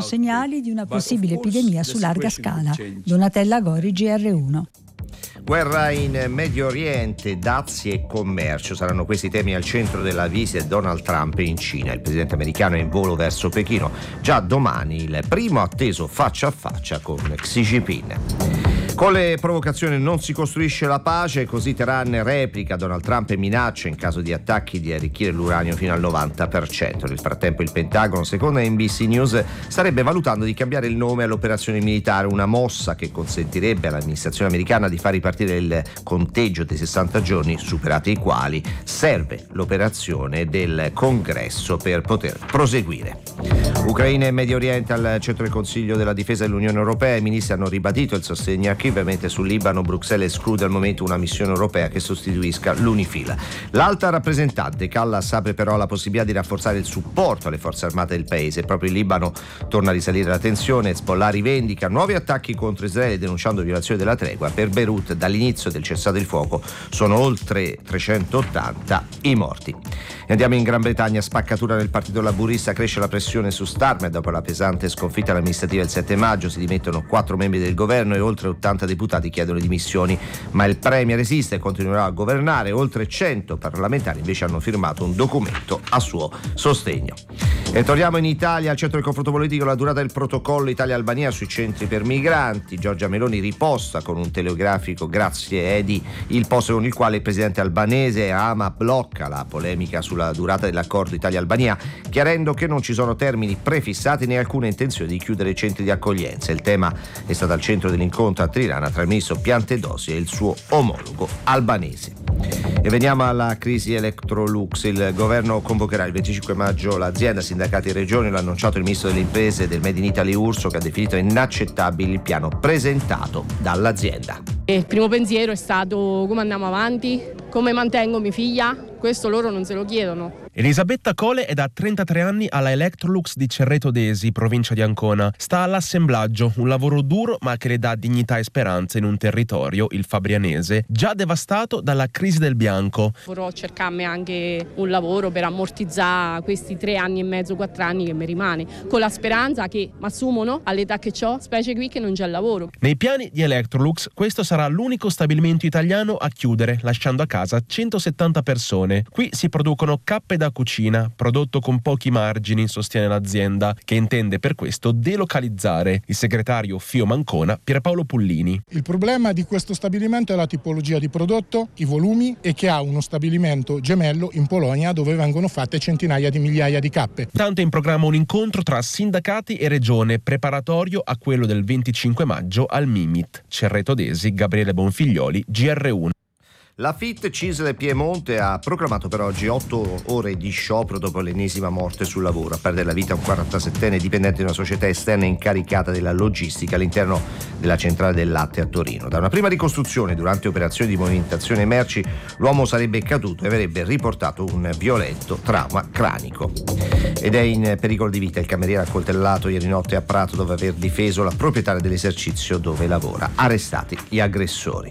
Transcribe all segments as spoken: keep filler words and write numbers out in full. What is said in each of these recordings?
segnali di una possibile epidemia su larga scala. Donatella Gori, G R uno. Guerra in Medio Oriente, dazi e commercio saranno questi temi al centro della visita di Donald Trump in Cina. Il presidente americano è in volo verso Pechino. Già domani il primo atteso faccia a faccia con Xi Jinping. Con le provocazioni non si costruisce la pace, così Teheran replica, Donald Trump e minaccia in caso di attacchi di arricchire l'uranio fino al novanta per cento. Nel frattempo il Pentagono, secondo N B C News, starebbe valutando di cambiare il nome all'operazione militare, una mossa che consentirebbe all'amministrazione americana di far ripartire il conteggio dei sessanta giorni, superati i quali serve l'operazione del Congresso per poter proseguire. Ucraina e Medio Oriente al centro del Consiglio della Difesa dell'Unione Europea. I ministri hanno ribadito il sostegno a Kiev, mentre sul Libano Bruxelles esclude al momento una missione europea che sostituisca l'UNIFIL. L'alta rappresentante Callas apre però la possibilità di rafforzare il supporto alle forze armate del paese. Proprio in Libano torna a risalire la tensione. Hezbollah rivendica nuovi attacchi contro Israele denunciando violazione della tregua. Per Beirut dall'inizio del cessate il fuoco sono oltre trecentottanta i morti. E andiamo in Gran Bretagna. Spaccatura nel partito laburista, cresce la pressione su Starmer dopo la pesante sconfitta amministrativa il sette maggio. Si dimettono quattro membri del governo e oltre ottanta deputati chiedono le dimissioni, ma il premier esiste e continuerà a governare. Oltre cento parlamentari invece hanno firmato un documento a suo sostegno. E torniamo in Italia, al centro del confronto politico la durata del protocollo Italia-Albania sui centri per migranti. Giorgia Meloni riposta con un telegrafico grazie Edi il post con il quale il presidente albanese ama blocca la polemica sulla durata dell'accordo Italia-Albania, chiarendo che non ci sono termini prefissati né alcuna intenzione di chiudere i centri di accoglienza. Il tema è stato al centro dell'incontro a Tirana tra il ministro Piantedosi e il suo omologo albanese. E veniamo alla crisi Electrolux. Il governo convocherà il venticinque maggio l'azienda, sindacati e regioni, l'ha annunciato il ministro delle imprese del Made in Italy Urso, che ha definito inaccettabile il piano presentato dall'azienda. Il primo pensiero è stato: come andiamo avanti? Come mantengo mia figlia? Questo loro non se lo chiedono. Elisabetta Cole è da trentatré anni alla Electrolux di Cerreto d'Esi, provincia di Ancona. Sta all'assemblaggio, un lavoro duro ma che le dà dignità e speranza in un territorio, il fabrianese, già devastato dalla crisi del bianco. Vorrò cercarmi anche un lavoro per ammortizzare questi tre anni e mezzo, quattro anni che mi rimane, con la speranza che mi assumono all'età che ho, specie qui che non c'è lavoro. Nei piani di Electrolux questo sarà l'unico stabilimento italiano a chiudere, lasciando a casa centosettanta persone. Qui si producono cappe da cucina, prodotto con pochi margini, sostiene l'azienda, che intende per questo delocalizzare. Il segretario Fio Mancona, Pierpaolo Pullini. Il problema di questo stabilimento è la tipologia di prodotto, i volumi, e che ha uno stabilimento gemello in Polonia dove vengono fatte centinaia di migliaia di cappe. Tanto è in programma un incontro tra sindacati e regione, preparatorio a quello del venticinque maggio al Mimit. Cerreto d'Esi, Gabriele Bonfiglioli, G R uno. La FIT Cisle Piemonte ha proclamato per oggi otto ore di sciopero dopo l'ennesima morte sul lavoro. A perdere la vita un quarantasettenne dipendente di una società esterna incaricata della logistica all'interno della centrale del latte a Torino. Da una prima ricostruzione, durante operazioni di movimentazione merci, l'uomo sarebbe caduto e avrebbe riportato un violento trauma cranico. Ed è in pericolo di vita il cameriere accoltellato ieri notte a Prato dopo aver difeso la proprietaria dell'esercizio dove lavora. Arrestati gli aggressori.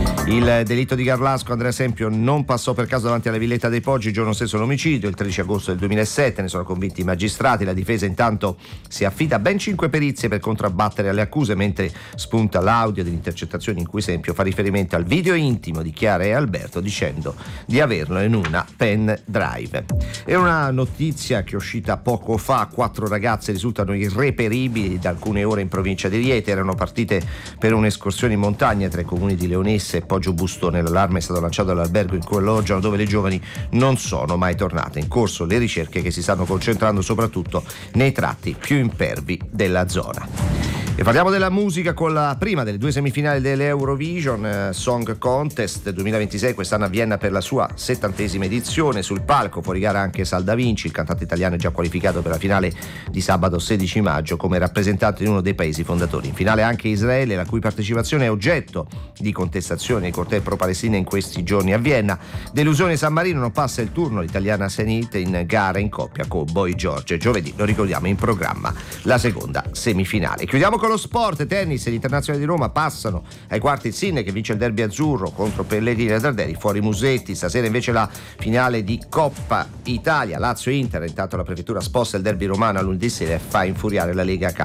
Il delitto di Garlasco, Andrea Sempio, non passò per caso davanti alla Villetta dei Poggi il giorno stesso dell'omicidio, il tredici agosto del duemilasette, ne sono convinti i magistrati. La difesa intanto si affida a ben cinque perizie per contrabbattere alle accuse, mentre spunta l'audio delle intercettazioni in cui Sempio fa riferimento al video intimo di Chiara e Alberto dicendo di averlo in una pen drive. E una notizia che è uscita poco fa: quattro ragazze risultano irreperibili da alcune ore in provincia di Riete. Erano partite per un'escursione in montagna tra i comuni di Leonessa e Poggio Bustone. L'allarme è stato lanciato all'albergo in cui alloggiano, dove le giovani non sono mai tornate. In corso le ricerche che si stanno concentrando soprattutto nei tratti più impervi della zona. E parliamo della musica con la prima delle due semifinali dell'Eurovision eh, Song Contest duemilaventisei, quest'anno a Vienna per la sua settantesima edizione. Sul palco fuori gara anche Sal Da Vinci, il cantante italiano è già qualificato per la finale di sabato sedici maggio come rappresentante di uno dei paesi fondatori. In finale anche Israele, la cui partecipazione è oggetto di contestazione ai cortei pro-Palestina in questi giorni a Vienna. Delusione San Marino, non passa il turno l'italiana Senit in gara in coppia con Boy George. Giovedì, lo ricordiamo, in programma la seconda semifinale. Chiudiamo con lo sport. Tennis, gli internazionali di Roma passano ai quarti. Il Sinner che vince il derby azzurro contro Pellegrini e Tardelli, fuori Musetti. Stasera invece la finale di Coppa Italia, Lazio Inter. Intanto la prefettura sposta il derby romano a lunedì sera e fa infuriare la Lega